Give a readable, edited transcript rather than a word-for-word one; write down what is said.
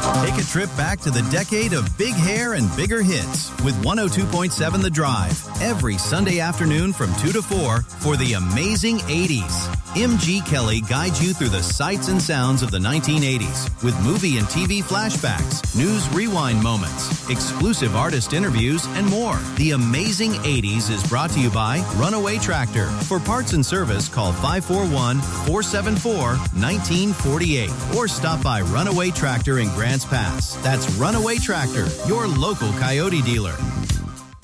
Take a trip back to the decade of big hair and bigger hits with 102.7 The Drive every Sunday afternoon from 2 to 4 for the amazing 80s. MG Kelly guides you through the sights and sounds of the 1980s with movie and TV flashbacks, news rewind moments, exclusive artist interviews, and more. The amazing 80s is brought to you by Runaway Tractor. For parts and service, call 541-474-1948 or stop by Runaway Tractor in Grants Pass. That's Runaway Tractor, your local Coyote dealer.